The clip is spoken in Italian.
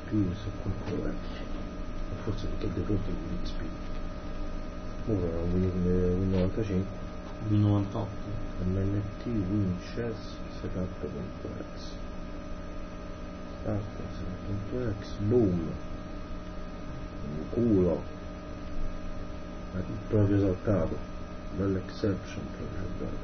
XP 64 forse perché il default è un XP. Ora è un 95 un 98 MNT Winchess setup.exe start.exe boom un culo è proprio saltato bell'exception proprio dato